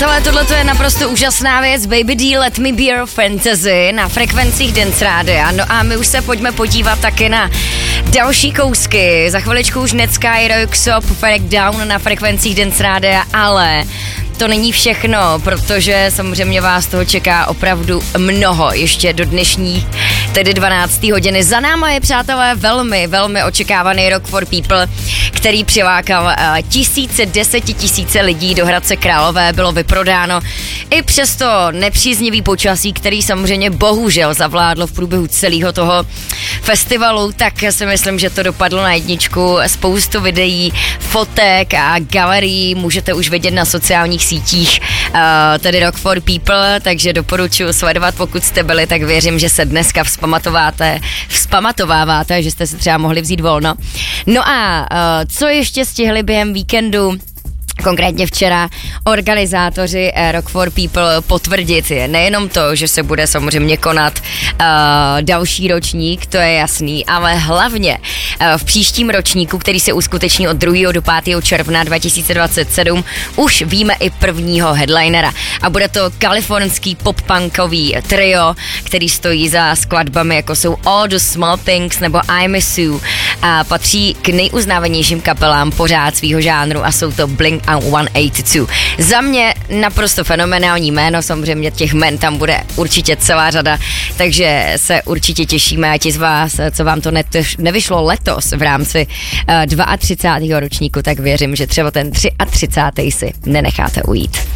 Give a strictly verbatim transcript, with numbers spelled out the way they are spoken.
Tohle, tohle je naprosto úžasná věc. Baby D, Let Me Be Your Fantasy na frekvencích Dance Rádia. No a my už se pojďme podívat taky na další kousky. Za chviličku už Netsky, Royksop, Breakdown na frekvencích Dance Rádia, ale to není všechno, protože samozřejmě vás toho čeká opravdu mnoho ještě do dnešní, tedy dvanácté hodiny. Za náma je, přátelé, velmi, velmi očekávaný Rock for People, který přilákal uh, tisíce, desetitisíce lidí do Hradce Králové, bylo vyprodáno. I přesto nepříznivý počasí, který samozřejmě bohužel zavládlo v průběhu celého toho festivalu, tak si myslím, že to dopadlo na jedničku. Spoustu videí, fotek a galerií můžete už vidět na sociálních sítích, uh, tedy Rock for People, takže doporučuji sledovat, pokud jste byli, tak věřím, že se dneska vzpamatováte, vzpamatováváte, že jste si třeba mohli vzít volno. No a uh, co ještě stihli během víkendu, konkrétně včera, organizátoři Rock for People potvrdit je nejenom to, že se bude samozřejmě konat uh, další ročník, to je jasný, ale hlavně uh, v příštím ročníku, který se uskuteční od druhého do pátého června dva tisíce dvacet sedm, už víme i prvního headlinera. A bude to kalifornský pop-punkový trio, který stojí za skladbami, jako jsou All the Small Things nebo I Miss You, a patří k nejuznávanějším kapelám pořád svýho žánru a jsou to Blink sto osmdesát dva. Za mě naprosto fenomenální jméno, samozřejmě těch jmen tam bude určitě celá řada, takže se určitě těšíme a ti z vás, co vám to nevyšlo letos v rámci třicátého druhého ročníku, tak věřím, že třeba ten třicátý třicátý si nenecháte ujít.